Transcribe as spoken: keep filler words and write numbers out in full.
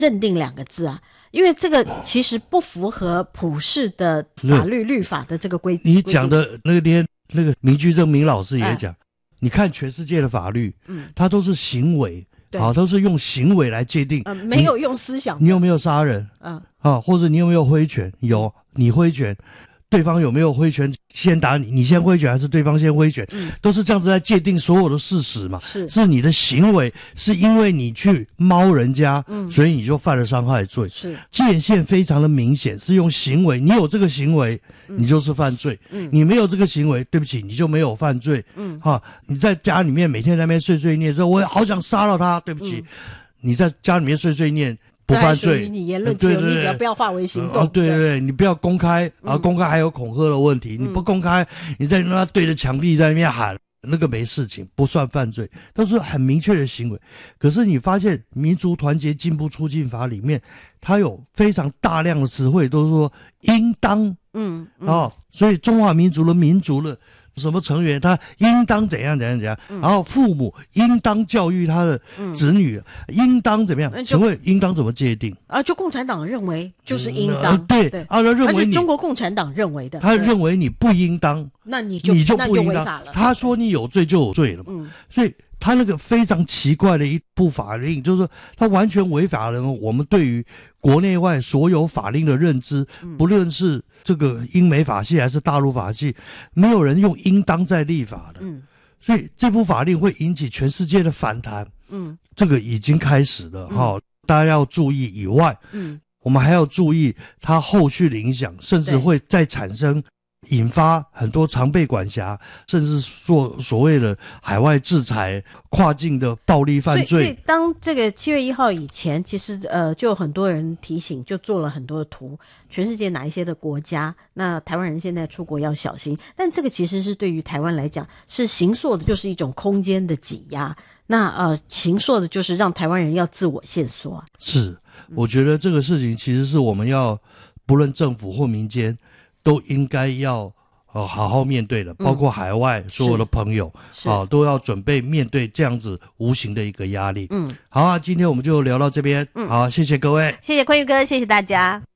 认定两个字啊？因为这个其实不符合普世的法律律法的这个规定。 你讲的那个连那个明居正明老师也讲，哎、你看全世界的法律，嗯，它都是行为，好，都是用行为来界定， 嗯，没有用思想。 你有没有杀人？嗯，啊，或者你有没有挥拳？有，你挥拳。对方有没有挥拳先打你，你先挥拳还是对方先挥拳，嗯，都是这样子在界定所有的事实嘛。是是你的行为是因为你去猫人家，嗯，所以你就犯了伤害罪。是界限非常的明显，是用行为，你有这个行为，你就是犯罪。嗯，你没有这个行为，对不起，你就没有犯罪。嗯，哈，你在家里面每天在那边碎碎念说，我好想杀了他，对不起，嗯，你在家里面碎碎念。不犯罪， 你言论自由，你只要不要化为行动。 啊，对对对，你不要公开啊，公开还有恐吓的问题，嗯，你不公开，你在那对着墙壁在那边喊，那个没事情，不算犯罪，都是很明确的行为。可是你发现《民族团结进步促进法》里面，它有非常大量的词汇，都是说应当，嗯啊，哦，所以中华民族的民族的。什么成员他应当怎样怎样怎样，嗯，然后父母应当教育他的子女，嗯，应当怎么样？请问应当怎么界定啊？就共产党认为就是应当， 嗯，对，对啊，他认为你中国共产党认为的， 他认为你不应当， 那你就你就不应当，他说你有罪就有罪了嘛，嗯，所以他那个非常奇怪的一部法令，就是说他完全违反了我们对于国内外所有法令的认知，嗯，不论是这个英美法系还是大陆法系，没有人用应当在立法的，嗯，所以这部法令会引起全世界的反弹，嗯，这个已经开始了哈，嗯哦，大家要注意以外，嗯，我们还要注意它后续的影响，甚至会再产生。引发很多常被管辖，甚至做所谓的海外制裁、跨境的暴力犯罪。 所以，所以当这个七月一号以前，其实呃，就有很多人提醒，就做了很多的图，全世界哪一些的国家，那台湾人现在出国要小心。但这个其实是对于台湾来讲，是形塑的，就是一种空间的挤压。那呃，形塑的就是让台湾人要自我限缩啊。 是，我觉得这个事情其实是我们要，不论政府或民间。都应该要呃好好面对的，包括海外所有的朋友，嗯，啊，都要准备面对这样子无形的一个压力。嗯，好啊，今天我们就聊到这边。嗯，好，谢谢各位， 谢谢坤玉哥，谢谢大家。